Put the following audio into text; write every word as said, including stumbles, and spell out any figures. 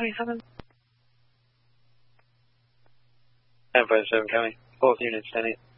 twenty-seven. ten five seven County. Both units, ten eight.